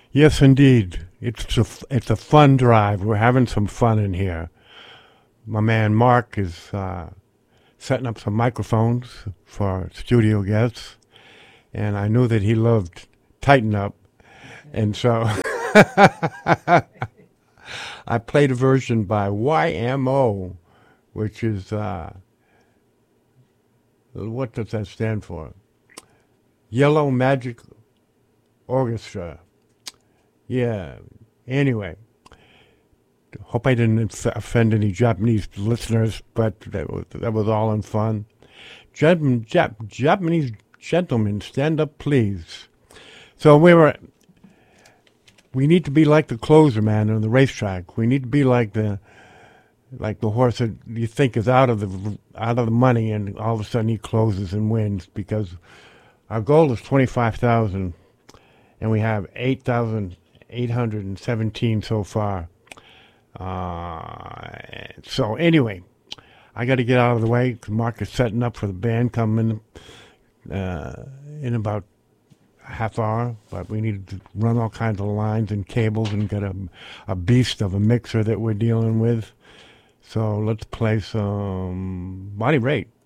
Yes, indeed. It's a fun drive. We're having some fun in here. My man Mark is setting up some microphones for studio guests, and I knew that he loved Tighten Up, and so I played a version by YMO, which is what does that stand for? Yellow Magic Orchestra. Yeah. Anyway, hope I didn't offend any Japanese listeners, but that was all in fun. Japanese gentlemen, stand up, please. So we need to be like the closer man on the racetrack. We need to be like the horse that you think is out of the money, and all of a sudden he closes and wins because our goal is 25,000, and we have 8,817 so far. So anyway, I got to get out of the way because Mark is setting up for the band coming in about a half hour. But we need to run all kinds of lines and cables and get a beast of a mixer that we're dealing with. So let's play some Bonnie Raitt.